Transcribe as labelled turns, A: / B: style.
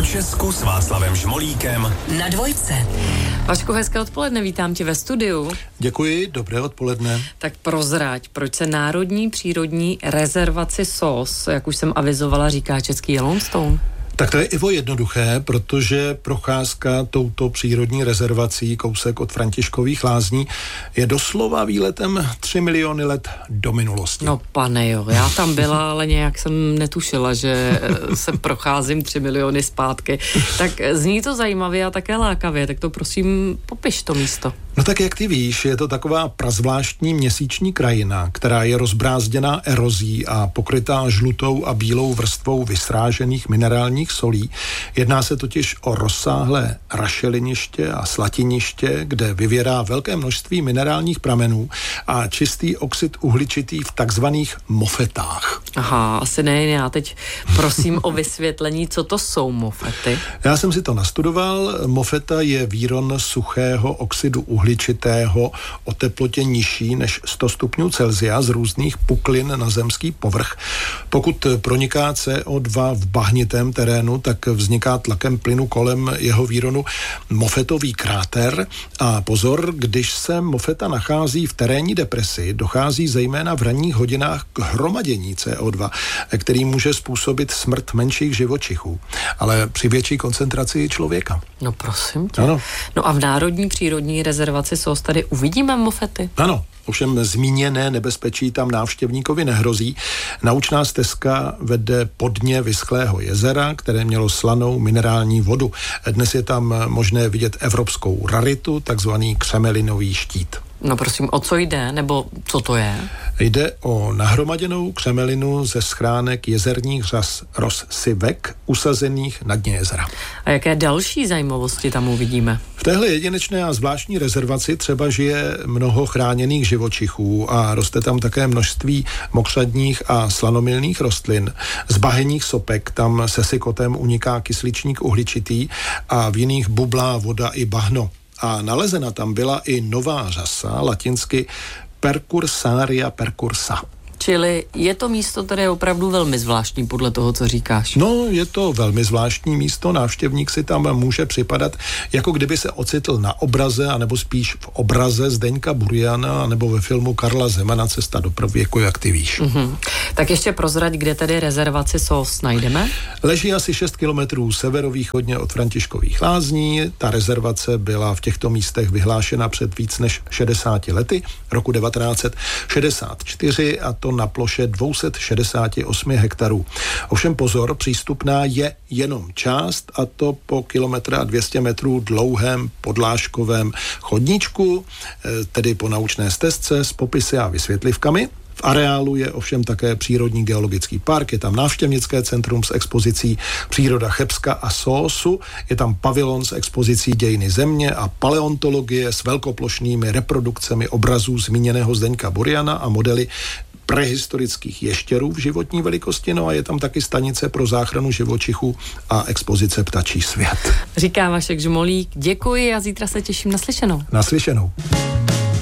A: Česku s Václavem Žmolíkem
B: na Dvojce.
C: Vašku, hezké odpoledne, vítám tě ve studiu.
D: Děkuji, dobré odpoledne.
C: Tak prozrať, proč se Národní přírodní rezervaci SOS, jak už jsem avizovala, říká český Yellowstone?
D: Tak to je, Ivo, jednoduché, protože procházka touto přírodní rezervací, kousek od Františkových Lázní, je doslova výletem 3 miliony let do minulosti.
C: No pane jo, já tam byla, ale nějak jsem netušila, že se procházím 3 miliony zpátky. Tak zní to zajímavě a také lákavě, tak to prosím popiš to místo.
D: No tak jak ty víš, je to taková prazvláštní měsíční krajina, která je rozbrázděná erozí a pokrytá žlutou a bílou vrstvou vysrážených minerálních solí. Jedná se totiž o rozsáhlé rašeliniště a slatiniště, kde vyvěrá velké množství minerálních pramenů a čistý oxid uhličitý v takzvaných mofetách.
C: Aha, asi ne, já teď prosím o vysvětlení, co to jsou mofety.
D: Já jsem si to nastudoval. Mofeta je výron suchého oxidu uhličitého o teplotě nižší než 100 stupňů Celsia z různých puklin na zemský povrch. Pokud proniká CO2 v bahnitém terénu, tak vzniká tlakem plynu kolem jeho výronu mofetový kráter. A pozor, když se mofeta nachází v terénní depresi, dochází zejména v ranních hodinách k hromadění CO2, který může způsobit smrt menších živočichů, ale při větší koncentraci člověka.
C: No prosím tě.
D: Ano.
C: No a v Národní přírodní rezervaci SOS tady uvidíme mofety?
D: Ano. Ovšem zmíněné nebezpečí tam návštěvníkovi nehrozí. Naučná stezka vede po dně vyschlého jezera, které mělo slanou minerální vodu. Dnes je tam možné vidět evropskou raritu, takzvaný křemelinový štít.
C: No prosím, o co jde, nebo co to je?
D: Jde o nahromaděnou křemelinu ze schránek jezerních řas rozsivek usazených na dně jezera.
C: A jaké další zajímavosti tam uvidíme?
D: V téhle jedinečné a zvláštní rezervaci třeba žije mnoho chráněných živočichů a roste tam také množství mokřadních a slanomilných rostlin. Z bahenních sopek tam se sykotem uniká kysličník uhličitý a v jiných bublá voda i bahno. A nalezena tam byla i nová řasa, latinsky Percursaria percursa.
C: Čili je to místo, které je opravdu velmi zvláštní podle toho, co říkáš.
D: No, je to velmi zvláštní místo, návštěvník si tam může připadat, jako kdyby se ocitl na obraze, anebo spíš v obraze Zdeňka Buriana, nebo ve filmu Karla Zemana Cesta do pravěku, jak ty víš.
C: Mm-hmm. Tak ještě prozrať, kde tedy rezervaci SOS najdeme?
D: Leží asi 6 kilometrů severovýchodně od Františkových Lázní. Ta rezervace byla v těchto místech vyhlášena před víc než 60 lety, roku 1964, a to na ploše 268 hektarů. Ovšem pozor, přístupná je jenom část, a to po 1,2 metrů dlouhém podlážkovém chodníčku, tedy po naučné stezce s popisy a vysvětlivkami. V areálu je ovšem také přírodní geologický park, je tam návštěvnické centrum s expozicí Příroda Chebska a SOSu, je tam pavilon s expozicí Dějiny země a paleontologie s velkoplošnými reprodukcemi obrazů zmíněného Zdeňka Buriana a modely prehistorických ještěrů v životní velikosti, no a je tam taky stanice pro záchranu živočichů a expozice Ptačí svět.
C: Říká Vašek Žmolík, děkuji a zítra se těším na slyšenou.
D: Na slyšenou.